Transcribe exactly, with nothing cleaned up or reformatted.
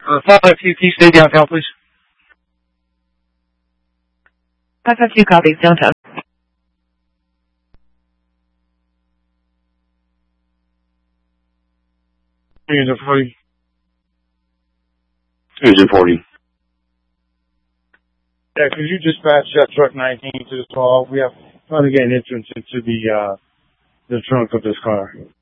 Uh, five five two, can you stay downtown, please? five five two copies, downtown. Engine forty. Engine forty. Yeah, could you dispatch that truck nineteen to the twelve? We have trying to get an entrance into the uh the trunk of this car.